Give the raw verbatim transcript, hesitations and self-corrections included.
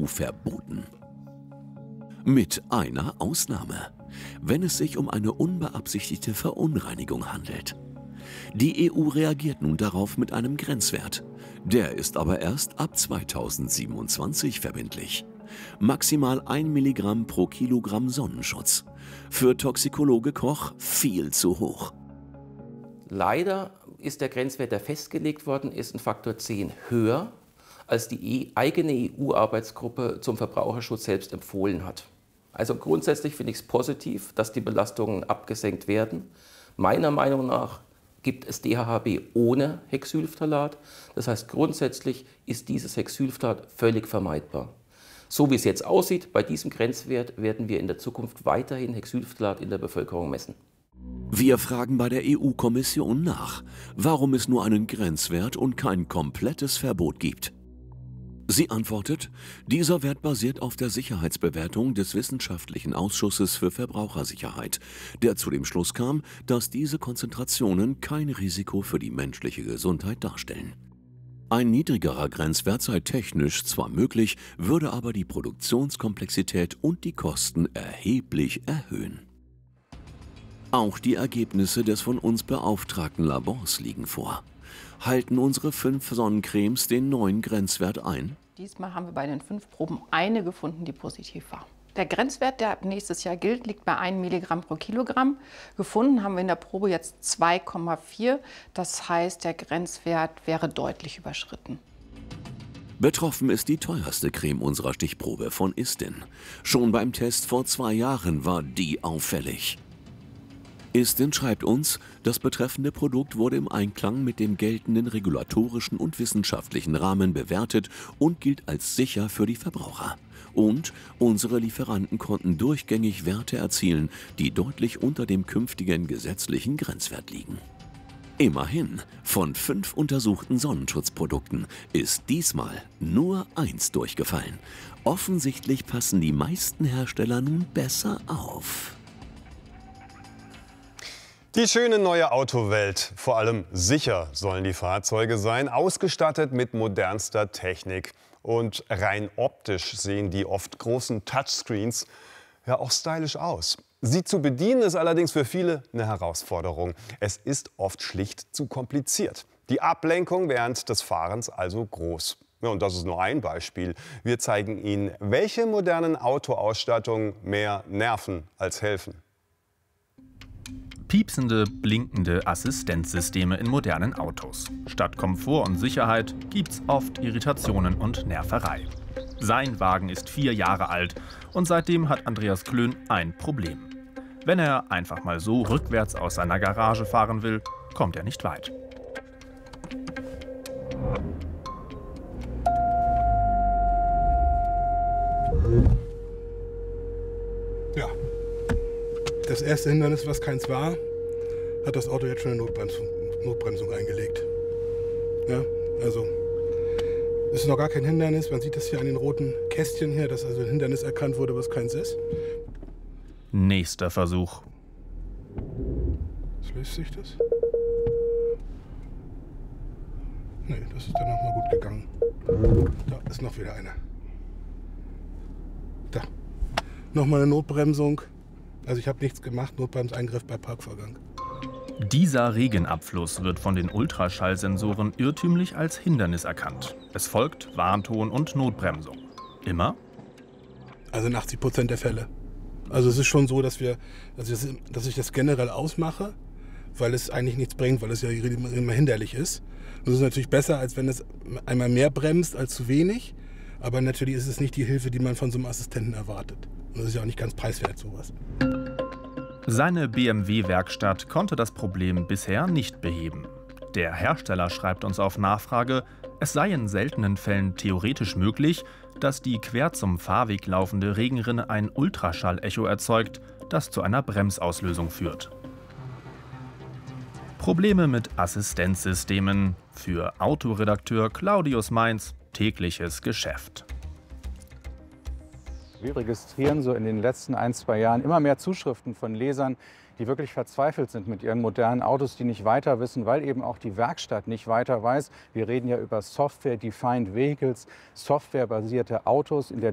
U verboten. Mit einer Ausnahme, wenn es sich um eine unbeabsichtigte Verunreinigung handelt. Die E U reagiert nun darauf mit einem Grenzwert. Der ist aber erst ab zweitausendsiebenundzwanzig verbindlich. Maximal ein Milligramm pro Kilogramm Sonnenschutz. Für Toxikologe Koch viel zu hoch. Leider ist der Grenzwert, der festgelegt worden ist, ein Faktor zehn höher, als die eigene E U-Arbeitsgruppe zum Verbraucherschutz selbst empfohlen hat. Also grundsätzlich finde ich es positiv, dass die Belastungen abgesenkt werden. Meiner Meinung nach gibt es D H H B ohne Hexylphthalat. Das heißt, grundsätzlich ist dieses Hexylphthalat völlig vermeidbar. So wie es jetzt aussieht, bei diesem Grenzwert werden wir in der Zukunft weiterhin Hexylphthalat in der Bevölkerung messen. Wir fragen bei der E U-Kommission nach, warum es nur einen Grenzwert und kein komplettes Verbot gibt. Sie antwortet, dieser Wert basiert auf der Sicherheitsbewertung des Wissenschaftlichen Ausschusses für Verbrauchersicherheit, der zu dem Schluss kam, dass diese Konzentrationen kein Risiko für die menschliche Gesundheit darstellen. Ein niedrigerer Grenzwert sei technisch zwar möglich, würde aber die Produktionskomplexität und die Kosten erheblich erhöhen. Auch die Ergebnisse des von uns beauftragten Labors liegen vor. Halten unsere fünf Sonnencremes den neuen Grenzwert ein? Diesmal haben wir bei den fünf Proben eine gefunden, die positiv war. Der Grenzwert, der ab nächstes Jahr gilt, liegt bei einem Milligramm pro Kilogramm. Gefunden haben wir in der Probe jetzt zwei Komma vier. Das heißt, der Grenzwert wäre deutlich überschritten. Betroffen ist die teuerste Creme unserer Stichprobe von Istin. Schon beim Test vor zwei Jahren war die auffällig. Istin schreibt uns, das betreffende Produkt wurde im Einklang mit dem geltenden regulatorischen und wissenschaftlichen Rahmen bewertet und gilt als sicher für die Verbraucher. Und unsere Lieferanten konnten durchgängig Werte erzielen, die deutlich unter dem künftigen gesetzlichen Grenzwert liegen. Immerhin, von fünf untersuchten Sonnenschutzprodukten ist diesmal nur eins durchgefallen. Offensichtlich passen die meisten Hersteller nun besser auf. Die schöne neue Autowelt. Vor allem sicher sollen die Fahrzeuge sein, ausgestattet mit modernster Technik. Und rein optisch sehen die oft großen Touchscreens ja auch stylisch aus. Sie zu bedienen ist allerdings für viele eine Herausforderung. Es ist oft schlicht zu kompliziert. Die Ablenkung während des Fahrens also groß. Ja, und das ist nur ein Beispiel. Wir zeigen Ihnen, welche modernen Autoausstattungen mehr nerven als helfen. Piepsende, blinkende Assistenzsysteme in modernen Autos. Statt Komfort und Sicherheit gibt's oft Irritationen und Nerverei. Sein Wagen ist vier Jahre alt und seitdem hat Andreas Klön ein Problem. Wenn er einfach mal so rückwärts aus seiner Garage fahren will, kommt er nicht weit. Ja. Das erste Hindernis, was keins war, hat das Auto jetzt schon eine Notbremsung, Notbremsung eingelegt. Ja, also es ist noch gar kein Hindernis. Man sieht das hier an den roten Kästchen hier, dass also ein Hindernis erkannt wurde, was keins ist. Nächster Versuch. Was löst sich das? Nee, das ist dann nochmal gut gegangen. Da ist noch wieder einer. Da. Nochmal eine Notbremsung. Also ich habe nichts gemacht, Notbremseingriff bei Parkvorgang. Dieser Regenabfluss wird von den Ultraschallsensoren irrtümlich als Hindernis erkannt. Es folgt Warnton und Notbremsung. Immer? Also in achtzig Prozent der Fälle. Also es ist schon so, dass, wir, dass, ich das, dass ich das generell ausmache, weil es eigentlich nichts bringt, weil es ja immer hinderlich ist. Und das ist natürlich besser, als wenn es einmal mehr bremst als zu wenig. Aber natürlich ist es nicht die Hilfe, die man von so einem Assistenten erwartet. Und das ist ja auch nicht ganz preiswert, sowas. Seine B M W-Werkstatt konnte das Problem bisher nicht beheben. Der Hersteller schreibt uns auf Nachfrage, es sei in seltenen Fällen theoretisch möglich, dass die quer zum Fahrweg laufende Regenrinne ein Ultraschall-Echo erzeugt, das zu einer Bremsauslösung führt. Probleme mit Assistenzsystemen. Für Autoredakteur Claudius Mainz tägliches Geschäft. Wir registrieren so in den letzten ein, zwei Jahren immer mehr Zuschriften von Lesern, die wirklich verzweifelt sind mit ihren modernen Autos, die nicht weiter wissen, weil eben auch die Werkstatt nicht weiter weiß. Wir reden ja über Software-Defined Vehicles, softwarebasierte Autos, in der